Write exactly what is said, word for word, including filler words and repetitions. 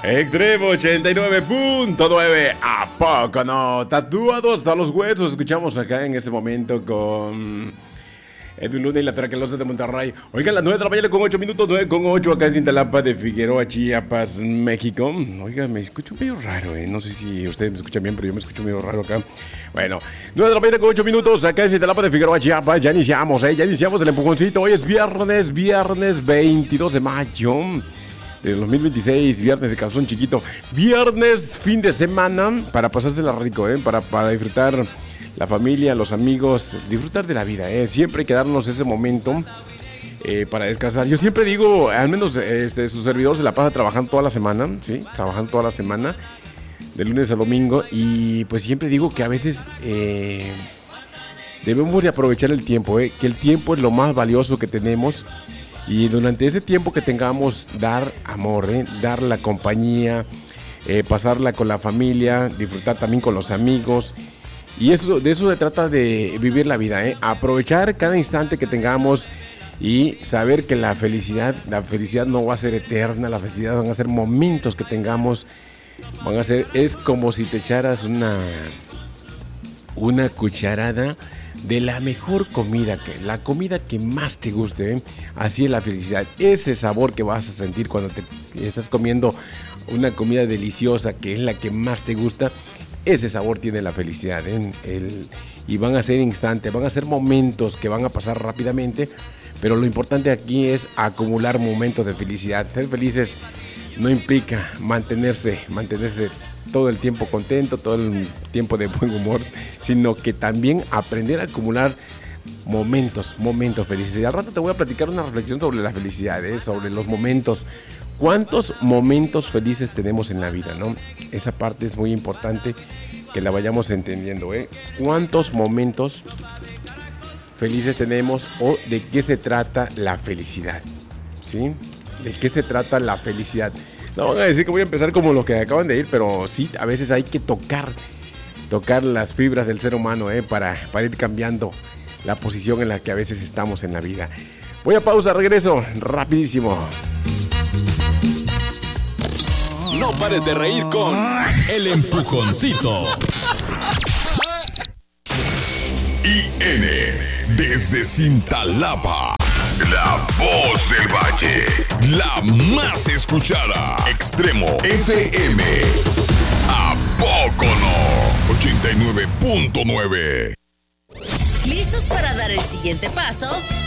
Extremo ochenta y nueve punto nueve. ¿A poco no? Tatuados hasta los huesos. Escuchamos acá en este momento con Edwin Luna y la Tracalosa de Monterrey. Oigan, las nueve de la mañana con ocho minutos, nueve con ocho acá en Cintalapa de Figueroa, Chiapas, México. Oigan, me escucho medio raro, ¿eh? No sé si ustedes me escuchan bien, pero yo me escucho medio raro acá. Bueno, nueve de la mañana con ocho minutos acá en Cintalapa de Figueroa, Chiapas. Ya iniciamos, ¿eh? Ya iniciamos el empujoncito. Hoy es viernes, viernes veintidós de mayo del dos mil veintiséis, viernes de calzón chiquito. Viernes, fin de semana, para pasársela rico, ¿eh? Para, para disfrutar la familia, los amigos, disfrutar de la vida, ¿eh? Siempre hay que darnos ese momento eh, para descansar. Yo siempre digo, al menos este, su servidor se la pasa trabajando toda la semana, ¿sí? Trabajando toda la semana, de lunes a domingo, y pues siempre digo que a veces eh, debemos de aprovechar el tiempo, ¿eh? Que el tiempo es lo más valioso que tenemos. Y durante ese tiempo que tengamos, dar amor, ¿eh? Dar la compañía, eh, pasarla con la familia, disfrutar también con los amigos. Y eso, de eso se trata de vivir la vida, ¿eh? Aprovechar cada instante que tengamos y saber que la felicidad, la felicidad no va a ser eterna, la felicidad van a ser momentos que tengamos, van a ser, es como si te echaras una, una cucharada de la mejor comida, que la comida que más te guste, ¿eh? Así es la felicidad, ese sabor que vas a sentir cuando te estás comiendo una comida deliciosa, que es la que más te gusta, ese sabor tiene la felicidad, ¿eh? El, y van a ser instantes, van a ser momentos que van a pasar rápidamente, pero lo importante aquí es acumular momentos de felicidad. Ser felices no implica mantenerse, mantenerse todo el tiempo contento, todo el tiempo de buen humor, sino que también aprender a acumular momentos, momentos felices. Y al rato te voy a platicar una reflexión sobre la felicidad, ¿eh? Sobre los momentos. ¿Cuántos momentos felices tenemos en la vida, no? Esa parte es muy importante que la vayamos entendiendo, ¿eh? ¿Cuántos momentos felices tenemos o de qué se trata la felicidad? ¿Sí? ¿De qué se trata la felicidad? No van a decir que voy a empezar como los que acaban de ir, pero sí, a veces hay que tocar, tocar las fibras del ser humano, ¿eh? Para, para ir cambiando la posición en la que a veces estamos en la vida. Voy a pausa, regreso rapidísimo. No pares de reír con El Empujoncito. I N desde Cintalapa. La voz del valle, la más escuchada. Extremo F M. ¿A poco no? ochenta y nueve punto nueve. ¿Listos para dar el siguiente paso?